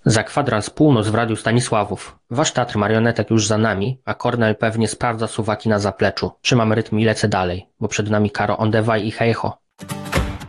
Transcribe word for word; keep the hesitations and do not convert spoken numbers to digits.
Za kwadrans północ w radiu Stanisławów. Wasz teatr marionetek już za nami, a Kornel pewnie sprawdza suwaki na zapleczu. Trzymam rytm i lecę dalej, bo przed nami Karo on the Waj i Hejho.